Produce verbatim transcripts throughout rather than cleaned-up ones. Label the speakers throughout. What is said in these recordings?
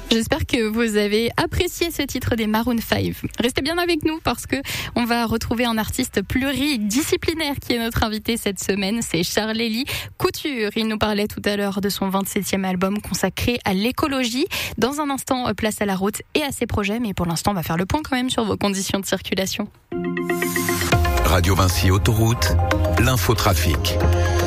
Speaker 1: J'espère que vous avez apprécié ce titre des Maroon cinq. Restez bien avec nous parce que on va retrouver un artiste pluridisciplinaire qui est notre invité cette semaine. C'est Charlélie Couture. Il nous parlait tout à l'heure de son vingt-septième album consacré à l'écologie. Dans un instant, place à la route et à ses projets. Mais pour l'instant, on va faire le point quand même sur vos conditions de circulation.
Speaker 2: Radio Vinci Autoroute, l'infotrafic.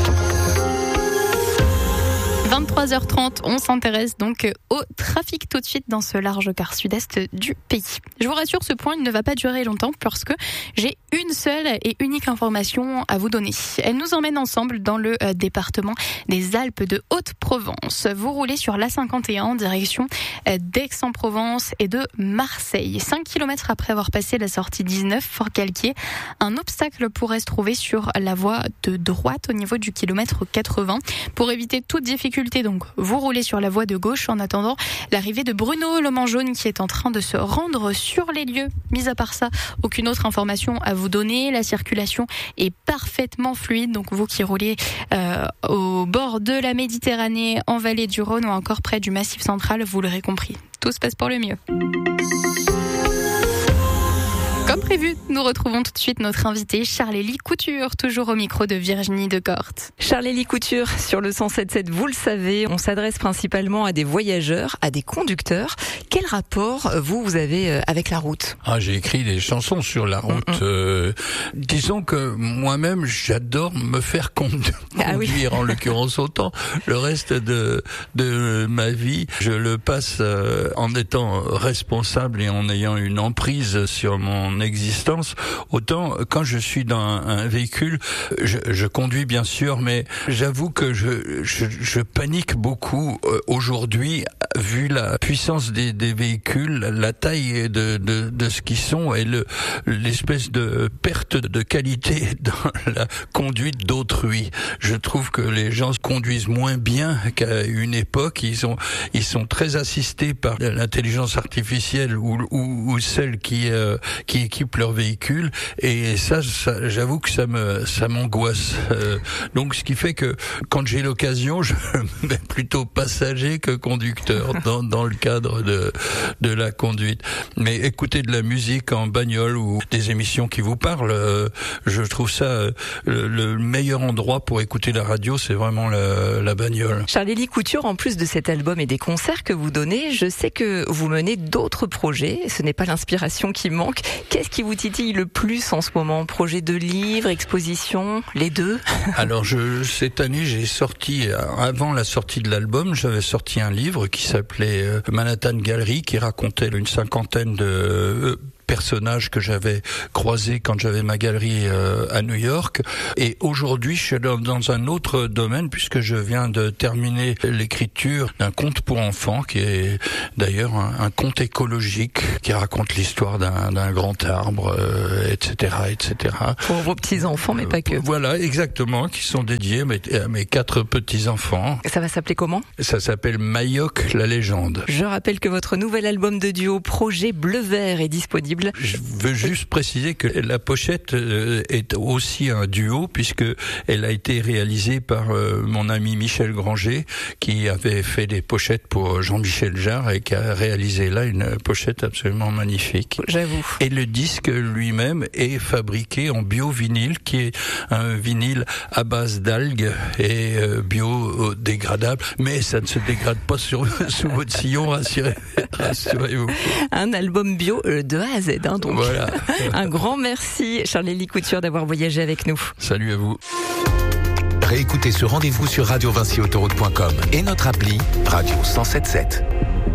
Speaker 1: vingt-trois heures trente, on s'intéresse donc au trafic tout de suite dans ce large quart sud-est du pays. Je vous rassure, ce point il ne va pas durer longtemps parce que j'ai une seule et unique information à vous donner. Elle nous emmène ensemble dans le département des Alpes de Haute-Provence. Vous roulez sur l'A cinquante et un en direction d'Aix-en-Provence et de Marseille. cinq kilomètres après avoir passé la sortie dix-neuf, Fort-Calquier, un obstacle pourrait se trouver sur la voie de droite au niveau du kilomètre quatre-vingts. Pour éviter toute difficulté, donc vous roulez sur la voie de gauche en attendant l'arrivée de Bruno Lomangeaune qui est en train de se rendre sur les lieux. Mis à part ça, aucune autre information à vous donner. La circulation est parfaitement fluide, donc vous qui roulez euh, au bord de la Méditerranée, en vallée du Rhône ou encore près du Massif central, vous l'aurez compris, tout se passe pour le mieux. Comme prévu, nous retrouvons tout de suite notre invitée Charlélie Couture, toujours au micro de Virginie Decorte.
Speaker 3: Charlélie Couture, sur le cent sept sept, vous le savez, on s'adresse principalement à des voyageurs, à des conducteurs. Quel rapport, vous, vous avez avec la route ?
Speaker 4: Ah, j'ai écrit des chansons sur la route. Mmh, mmh. Euh, disons que moi-même, j'adore me faire conduire, ah oui. en l'occurrence autant. Le reste de, de ma vie, je le passe euh, en étant responsable et en ayant une emprise sur mon existence. Autant quand je suis dans un, un véhicule, je, je conduis bien sûr, mais j'avoue que je, je, je panique beaucoup euh, aujourd'hui, vu la puissance des, des véhicules, la taille de, de, de ce qu'ils sont et le, l'espèce de perte de qualité dans la conduite d'autrui. Je trouve que les gens conduisent moins bien qu'à une époque. Ils sont, ils sont très assistés par l'intelligence artificielle ou, ou, ou celle qui, euh, qui équipent leur véhicule, et ça, ça j'avoue que ça me ça m'angoisse. Euh, donc ce qui fait que quand j'ai l'occasion, je me mets plutôt passager que conducteur dans dans le cadre de de la conduite. Mais écouter de la musique en bagnole ou des émissions qui vous parlent, euh, je trouve ça euh, le meilleur endroit pour écouter la radio, c'est vraiment la, la bagnole.
Speaker 3: Charlélie Couture, en plus de cet album et des concerts que vous donnez, je sais que vous menez d'autres projets. Ce n'est pas l'inspiration qui manque. Qu'est-ce qui vous titille le plus en ce moment ? Projet de livre, exposition, les deux ?
Speaker 4: Alors, je, cette année, j'ai sorti, avant la sortie de l'album, j'avais sorti un livre qui s'appelait Manhattan Gallery, qui racontait une cinquantaine de personnages que j'avais croisés quand j'avais ma galerie euh, à New York. Et aujourd'hui, je suis dans, dans un autre domaine puisque je viens de terminer l'écriture d'un conte pour enfants qui est d'ailleurs un, un conte écologique qui raconte l'histoire d'un, d'un grand arbre, euh, et cetera, et cetera.
Speaker 3: Pour vos petits-enfants, mais pas que.
Speaker 4: Euh, voilà, exactement, qui sont dédiés à mes, à mes quatre petits-enfants.
Speaker 3: Ça va s'appeler comment ? Ça
Speaker 4: s'appelle Mayok, la légende.
Speaker 3: Je rappelle que votre nouvel album de duo, Projet Bleu-Vert, est disponible.
Speaker 4: Je veux juste préciser que la pochette est aussi un duo puisque elle a été réalisée par mon ami Michel Granger qui avait fait des pochettes pour Jean-Michel Jarre et qui a réalisé là une pochette absolument magnifique.
Speaker 3: J'avoue.
Speaker 4: Et le disque lui-même est fabriqué en bio-vinyle qui est un vinyle à base d'algues et biodégradable, mais ça ne se dégrade pas sur, sous votre sillon, rassurez, rassurez-vous.
Speaker 3: Un album bio de A à Z. Hein, donc.
Speaker 4: Voilà.
Speaker 3: Un grand merci, Charlélie Couture, d'avoir voyagé avec nous.
Speaker 4: Salut à vous.
Speaker 2: Réécoutez ce rendez-vous sur radio vinci autoroute point com et notre appli Radio cent sept sept.